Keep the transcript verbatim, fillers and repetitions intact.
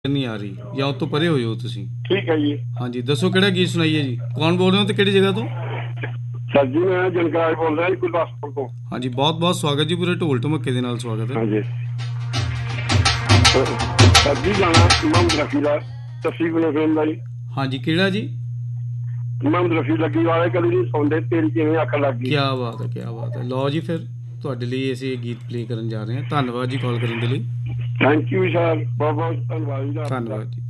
नहीं आ रही या उस तो परे हो जाओ तुसी। ठीक है जी। हाँ जी दसो किहड़ा गीत सुनाइए जी। कौन बोल रहे हो तो किहड़ी जगह तो? सर जी मैं जनकराज बोल रहा जी गुरदासपुर तो। हाँ जी बहुत बहुत स्वागत जी, पूरे ढोल ढमक्के दे नाल स्वागत है। हाँ जी सर जी गाना मोहम्मद रफी का तसी गुने फिल्म का जी। हाँ जी किहड़ा जी? मोहम्मद रफी लगी वाले कभी नहीं सौंदे तेरी किवें अख लग गई। क्या बात है क्या बात है। लो जी फिर ਤੁਹਾਡੇ ਲਈ ਅਸੀਂ ਇਹ ਗੀਤ ਪਲੇ ਕਰਨ ਜਾ ਰਹੇ ਹਾਂ। ਧੰਨਵਾਦ ਜੀ ਕਾਲ ਕਰਨ ਦੇ ਲਈ। ਥੈਂਕ ਯੂ ਸਰ, ਬਹੁਤ ਬਹੁਤ ਧੰਨਵਾਦ ਜੀ। ਧੰਨਵਾਦ ਜੀ।